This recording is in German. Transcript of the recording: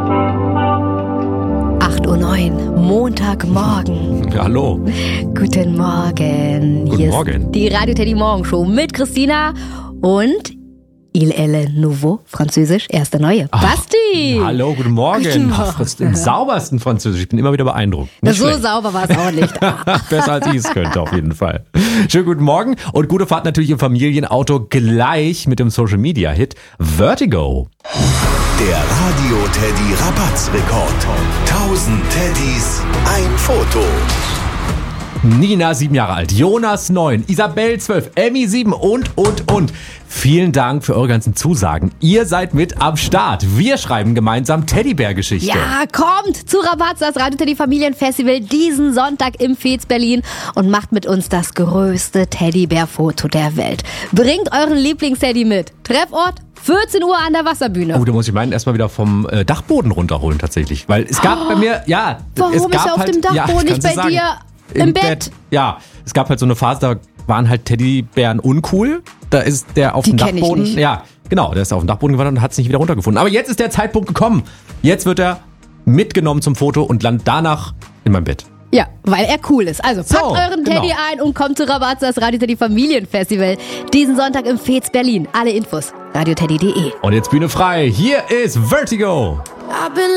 8:09 Uhr, Montagmorgen. Ja, hallo. Guten Morgen. Guten Hier Morgen. ist die Radio Teddy Morgenshow mit Christina und Il est nouveau, französisch, erste neue. Basti! Hallo, guten Morgen. Guten Morgen. Ach, das ist im saubersten Französisch. Ich bin immer wieder beeindruckt. Nicht So schlecht. sauber war es auch nicht. Besser als ich es könnte, auf jeden Fall. Schönen guten Morgen und gute Fahrt natürlich im Familienauto gleich mit dem Social Media Hit Vertigo. Der Radio Teddy Rabattrekord. 1000 Teddys, ein Foto. Nina 7 Jahre alt, Jonas 9, Isabel 12, Emmy 7 und. Vielen Dank für eure ganzen Zusagen. Ihr seid mit am Start. Wir schreiben gemeinsam Teddybär-Geschichte. Ja, kommt zu Rabatz, das Radio Teddy Familienfestival diesen Sonntag im Fez Berlin und macht mit uns das größte Teddybär-Foto der Welt. Bringt euren Lieblingsteddy mit. Treffort 14 Uhr an der Wasserbühne. Oh, da muss ich meinen erstmal wieder vom Dachboden runterholen tatsächlich. Weil es gab bei mir, ja... Warum es ist gab er auf halt, dem Dachboden nicht bei dir im Bett? Ja, es gab halt so eine Phase, da waren halt Teddybären uncool. Da ist der auf Die dem kenn ich Dachboden. nicht. Ja, genau, der ist auf dem Dachboden gewandert und hat es nicht wieder runtergefunden. Aber jetzt ist der Zeitpunkt gekommen. Jetzt wird er mitgenommen zum Foto und landet danach in meinem Bett. Ja, weil er cool ist. Also packt euren genau. Teddy ein und kommt zu Rabatz, das Radio Teddy Familienfestival diesen Sonntag im Fez Berlin. Alle Infos radioteddy.de. Und jetzt Bühne frei. Hier ist Vertigo.